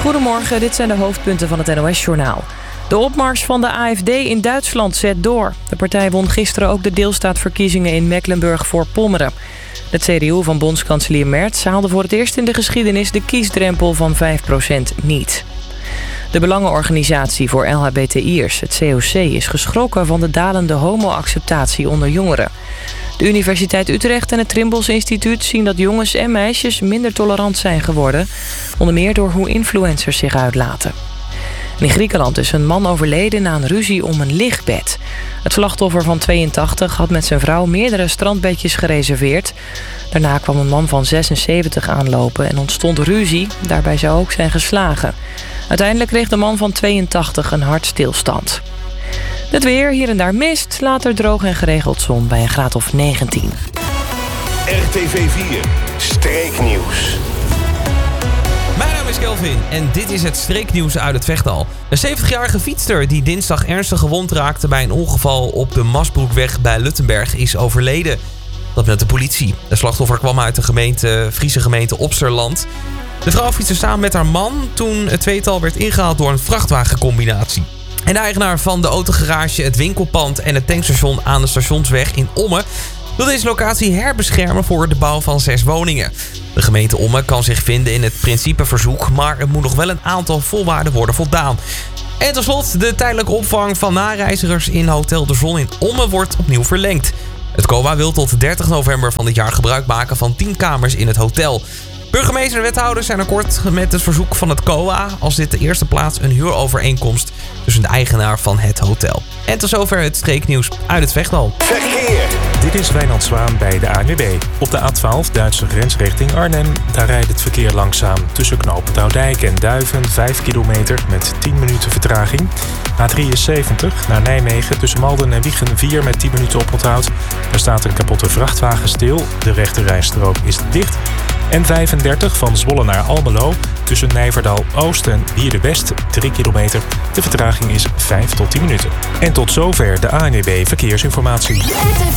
Goedemorgen, dit zijn de hoofdpunten van het NOS-journaal. De opmars van de AfD in Duitsland zet door. De partij won gisteren ook de deelstaatverkiezingen in Mecklenburg-Voorpommeren. De CDU van bondskanselier Merz haalde voor het eerst in de geschiedenis de kiesdrempel van 5% niet. De Belangenorganisatie voor LHBTI'ers, het COC, is geschrokken van de dalende homo-acceptatie onder jongeren. De Universiteit Utrecht en het Trimbos Instituut zien dat jongens en meisjes minder tolerant zijn geworden. Onder meer door hoe influencers zich uitlaten. In Griekenland is een man overleden na een ruzie om een lichtbed. Het slachtoffer van 82 had met zijn vrouw meerdere strandbedjes gereserveerd. Daarna kwam een man van 76 aanlopen en ontstond ruzie. Daarbij zou ook zijn geslagen. Uiteindelijk kreeg de man van 82 een hartstilstand. Het weer, hier en daar mist, later droog en geregeld zon bij een graad of 19. RTV 4, streeknieuws. Mijn naam is Kelvin en dit is het streeknieuws uit het Vechtdal. Een 70-jarige fietster die dinsdag ernstig gewond raakte bij een ongeval op de Masbroekweg bij Luttenberg is overleden. Dat meldt de politie. De slachtoffer kwam uit de Friese gemeente Opsterland. De vrouw fietste samen met haar man toen het tweetal werd ingehaald door een vrachtwagencombinatie. En de eigenaar van de autogarage, het winkelpand en het tankstation aan de Stationsweg in Ommen wil deze locatie herbeschermen voor de bouw van 6 woningen. De gemeente Ommen kan zich vinden in het principeverzoek, maar er moet nog wel een aantal voorwaarden worden voldaan. En tot slot, de tijdelijke opvang van nareizigers in Hotel de Zon in Ommen wordt opnieuw verlengd. Het COA wil tot 30 november van dit jaar gebruik maken van 10 kamers in het hotel. Burgemeester en wethouders zijn akkoord met het verzoek van het COA als dit de eerste plaats een huurovereenkomst tussen de eigenaar van het hotel. En tot zover het streeknieuws uit het Vechtdal. Verkeer. Dit is Wijnand Zwaan bij de ANWB. Op de A12 Duitse grens richting Arnhem. Daar rijdt het verkeer langzaam tussen knooppunt Oudijk en Duiven 5 kilometer met 10 minuten vertraging. A73 naar Nijmegen tussen Malden en Wijchen 4 met 10 minuten oponthoud. Daar staat een kapotte vrachtwagen stil. De rechterrijstrook is dicht. N35 van Zwolle naar Almelo tussen Nijverdal Oost en Wierde West 3 kilometer. De vertraging is 5 tot 10 minuten. En tot zover de ANWB Verkeersinformatie.